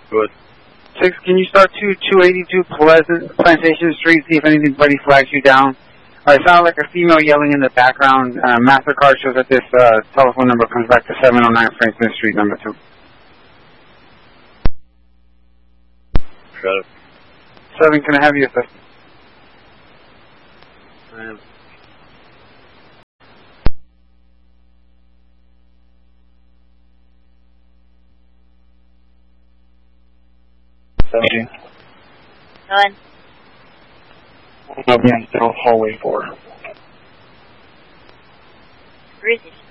Good. 6, can you start 282 Plantation Street, see if anybody flags you down? It sounded like a female yelling in the background. MasterCard shows that this telephone number comes back to 709 Franklin Street, number 2. Got it. 7, can I have your assistant? I am. None. I'll be on hallway 4. Where is he?